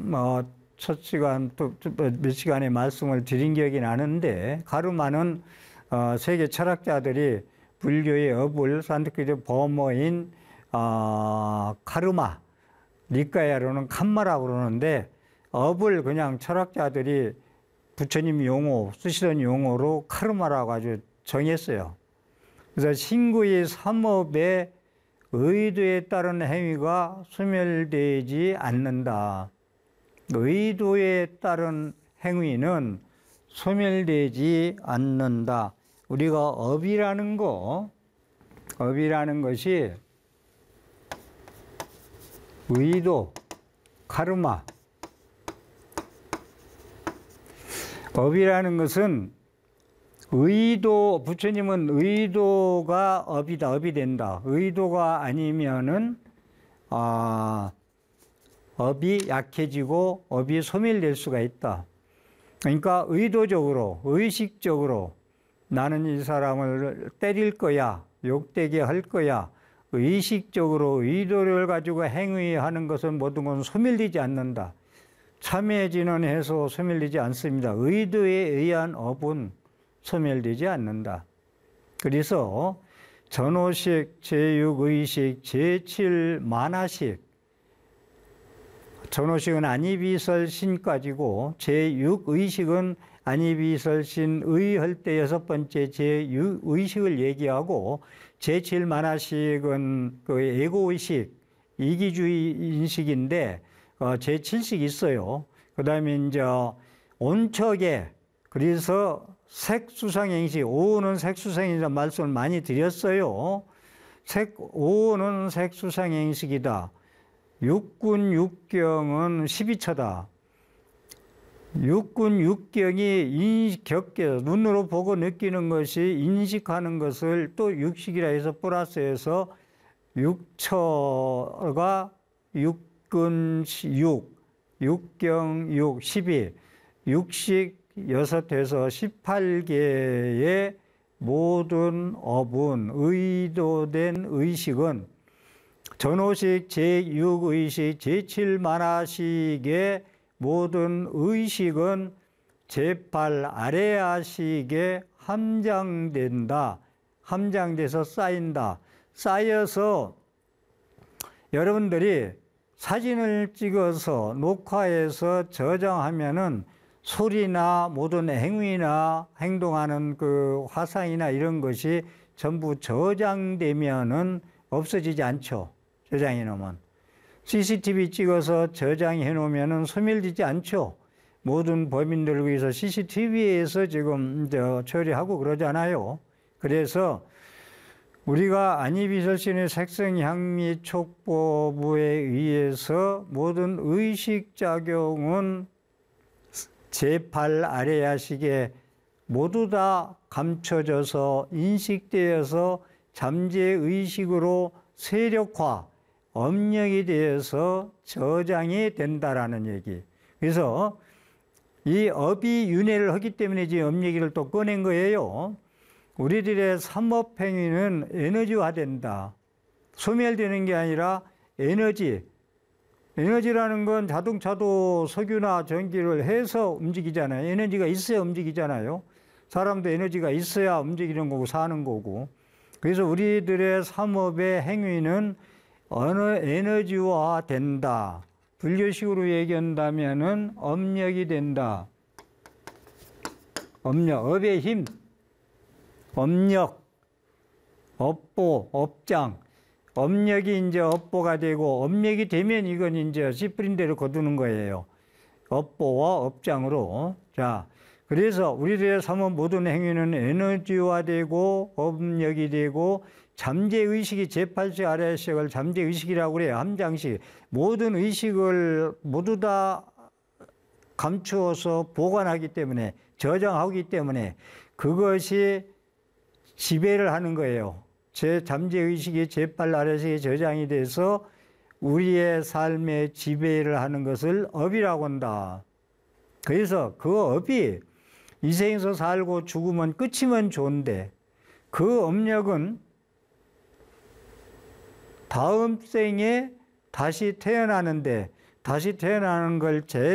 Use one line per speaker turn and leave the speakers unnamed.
첫 시간 또 몇 시간에 말씀을 드린 기억이 나는데, 가르마는 세계 철학자들이 불교의 업을 산스크리트 범어인 카르마, 니까야로는 캄마라고 그러는데, 업을 그냥 철학자들이 부처님 용어, 쓰시던 용어로 카르마라고 아주 정했어요. 그래서 신구의 삼업의 의도에 따른 행위가 소멸되지 않는다. 의도에 따른 행위는 소멸되지 않는다. 우리가 업이라는 것이 의도, 카르마. 업이라는 것은 의도, 부처님은 의도가 업이다, 업이 된다. 의도가 아니면은, 업이 약해지고 업이 소멸될 수가 있다. 그러니까 의도적으로, 의식적으로 나는 이 사람을 때릴 거야, 욕되게 할 거야, 의식적으로 의도를 가지고 행위하는 것은 모든 건 소멸되지 않는다. 참회진언해서 소멸되지 않습니다. 의도에 의한 업은 소멸되지 않는다. 그래서 전오식, 제6의식, 제7만화식, 전오식은 안이비설신까지고 제6의식은 안이비설신의 할 때 6번째 제6의식을 얘기하고, 제7만화식은 그 에고의식, 이기주의 인식인데 제7식 있어요. 그 다음에 이제 온척에, 그래서 색수상행식, 오는 색수상행식이라는 말씀을 많이 드렸어요. 오는 색수상행식이다. 육군 육경은 12처다. 육군 육경이 격계, 눈으로 보고 느끼는 것이 인식하는 것을 또 육식이라 해서 플러스해서 육처가 육군 6, 육경 6, 12, 육식 6에서 18개의 모든 업은, 의도된 의식은 전오식, 제6의식, 제7만화식의 모든 의식은 제8 아레아식에 함장된다. 함장돼서 쌓인다. 쌓여서 여러분들이 사진을 찍어서 녹화해서 저장하면은 소리나 모든 행위나 행동하는 그 화상이나 이런 것이 전부 저장되면은 없어지지 않죠. 저장해 놓으면. CCTV 찍어서 저장해 놓으면은 소멸되지 않죠. 모든 범인들을 위해서 CCTV에서 지금 처리하고 그러잖아요. 그래서 우리가 안이비설신의 색성향미 촉법에 의해서 모든 의식작용은 제8 아레야식에 모두 다 감춰져서 인식되어서 잠재의식으로 세력화, 업력이 되어서 저장이 된다라는 얘기. 그래서 이 업이 윤회를 하기 때문에 지금 업 얘기를 또 꺼낸 거예요. 우리들의 삼업행위는 에너지화된다. 소멸되는 게 아니라 에너지라는 건 자동차도 석유나 전기를 해서 움직이잖아요. 에너지가 있어야 움직이잖아요. 사람도 에너지가 있어야 움직이는 거고 사는 거고. 그래서 우리들의 삼업의 행위는 에너지화 된다. 불교식으로 얘기한다면은 업력이 된다. 업력, 업의 힘, 업력, 업보, 업장. 업력이 이제 업보가 되고, 업력이 되면 이건 이제 씨 뿌린 대로 거두는 거예요. 업보와 업장으로. 자, 그래서 우리들의 삼업 모든 행위는 에너지화되고, 업력이 되고, 잠재의식이 제8식 아래식을 잠재의식이라고 그래요. 함장식. 모든 의식을 모두 다 감추어서 보관하기 때문에, 저장하기 때문에 그것이 지배를 하는 거예요. 잠재의식이 제8 아래식에 저장이 돼서 우리의 삶에 지배를 하는 것을 업이라고 한다. 그래서 그 업이 이 생에서 살고 죽으면 끝이면 좋은데, 그 업력은 다음 생에 다시 태어나는데, 다시 태어나는 걸